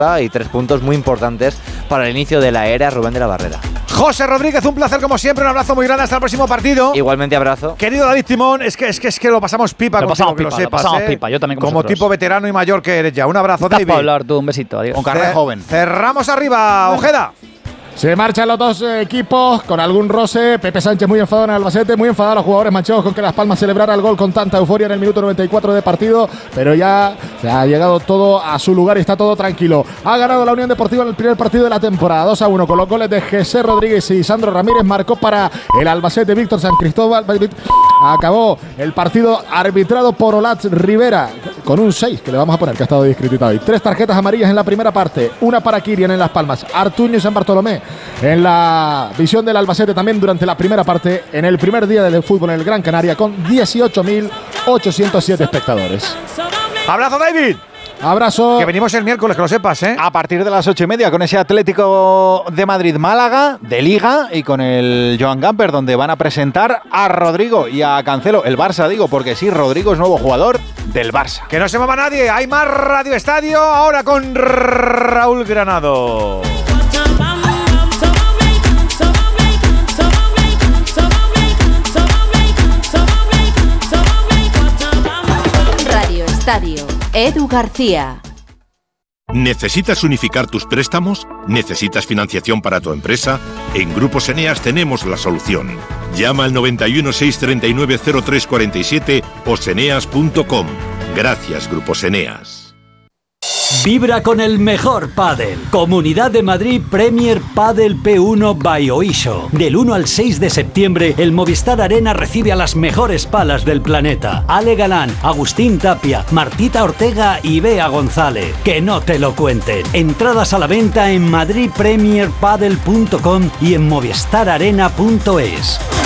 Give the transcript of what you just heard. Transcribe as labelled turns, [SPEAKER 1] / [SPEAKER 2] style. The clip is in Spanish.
[SPEAKER 1] y 3 puntos muy importantes para el inicio de la era Rubén de la Barrera.
[SPEAKER 2] José Rodríguez, un placer como siempre, un abrazo muy grande hasta el próximo partido.
[SPEAKER 1] Igualmente abrazo.
[SPEAKER 2] Querido David Timón, es que lo pasamos pipa contigo, que lo sepas,
[SPEAKER 3] pipa, yo también
[SPEAKER 2] como tipo veterano y mayor que eres ya. Un abrazo, David.
[SPEAKER 3] Para hablar tú, un besito, adiós.
[SPEAKER 4] Con carrera joven.
[SPEAKER 2] Cerramos arriba, Ojeda.
[SPEAKER 5] Se marchan los dos equipos con algún roce. Pepe Sánchez muy enfadado en Albacete, muy enfadado a los jugadores manchados con que Las Palmas celebrara el gol con tanta euforia en el minuto 94 de partido, pero ya se ha llegado todo a su lugar y está todo tranquilo. Ha ganado la Unión Deportiva en el primer partido de la temporada, 2-1 con los goles de José Rodríguez y Sandro Ramírez. Marcó para el Albacete Víctor San Cristóbal. Acabó el partido arbitrado por Olatz Rivera con un 6 que le vamos a poner, que ha estado discretitado. Y 3 tarjetas amarillas en la primera parte, una para Kirian en Las Palmas, Artuño y San Bartolomé en la visión del Albacete también durante la primera parte, en el primer día del fútbol en el Gran Canaria, con 18.807 espectadores.
[SPEAKER 2] ¡Abrazo, David!
[SPEAKER 5] Abrazo.
[SPEAKER 2] Que venimos el miércoles, que lo sepas, ¿eh?
[SPEAKER 4] A partir de las 8:30 con ese Atlético de Madrid-Málaga de Liga y con el Joan Gamper, donde van a presentar a Rodrigo y a Cancelo. El Barça, digo, porque sí, Rodrigo es nuevo jugador del Barça.
[SPEAKER 2] Que no se mueva nadie. Hay más Radio Estadio ahora con Raúl Granado.
[SPEAKER 6] Radio Estadio. Edu García.
[SPEAKER 7] ¿Necesitas unificar tus préstamos? ¿Necesitas financiación para tu empresa? En Grupos Eneas tenemos la solución. Llama al 91 639 0347 o seneas.com. Gracias, Grupos Eneas.
[SPEAKER 8] Vibra con el mejor pádel. Comunidad de Madrid Premier Padel P1 by Oisho. Del 1 al 6 de septiembre, el Movistar Arena recibe a las mejores palas del planeta. Ale Galán, Agustín Tapia, Martita Ortega y Bea González. Que no te lo cuenten. Entradas a la venta en madridpremierpadel.com y en movistararena.es.